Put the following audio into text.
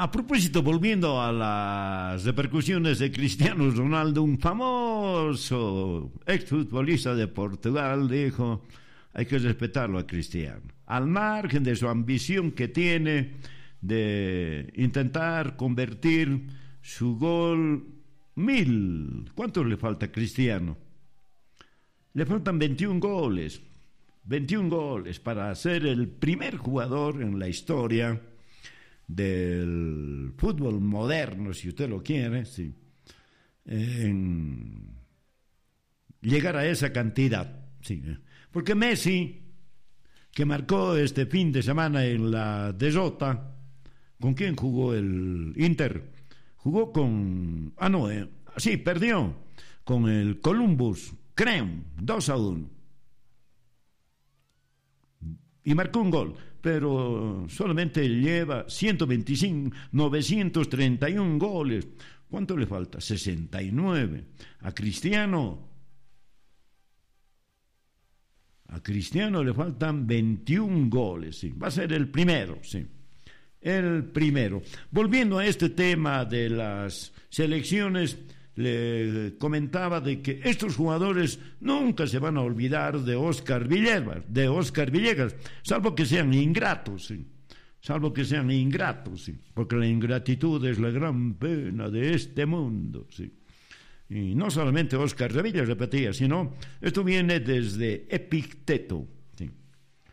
A propósito, volviendo a las repercusiones de Cristiano Ronaldo, un famoso exfutbolista de Portugal dijo: hay que respetarlo a Cristiano, al margen de su ambición que tiene de intentar convertir su gol 1000. ¿Cuánto le falta a Cristiano? Le faltan 21 goles. 21 goles para ser el primer jugador en la historia del fútbol moderno, si usted lo quiere, sí, en llegar a esa cantidad, sí, porque Messi, que marcó este fin de semana en la derrota, ¿con quién jugó el Inter? Jugó con, perdió con el Columbus Crew 2-1 y marcó un gol, pero solamente lleva 931 goles. ¿Cuánto le falta? 69. A Cristiano le faltan 21 goles, sí. Va a ser el primero, sí. El primero. Volviendo a este tema de las selecciones, le comentaba de que estos jugadores nunca se van a olvidar de Óscar Villegas, salvo que sean ingratos, sí. Porque la ingratitud es la gran pena de este mundo, sí. Y no solamente Óscar Villegas repetía, sino esto viene desde Epicteto.